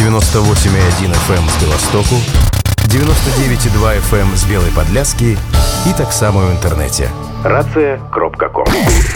98,1 FM з Білостоку, 99,2 FM з Білої Подляски і так само в інтернеті. Рація.ком